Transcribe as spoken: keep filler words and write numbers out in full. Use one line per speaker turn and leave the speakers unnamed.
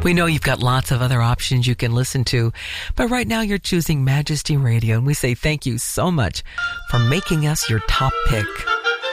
We know you've got lots of other options you can listen to, but right now you're choosing Majesty Radio, and we say thank you so much for making us your top pick.